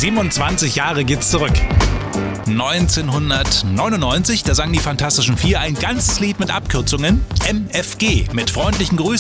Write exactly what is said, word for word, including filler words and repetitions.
siebenundzwanzig Jahre geht's zurück. neunzehnhundertneunundneunzig, da sangen die Fantastischen Vier ein ganzes Lied mit Abkürzungen. M F G mit freundlichen Grüßen.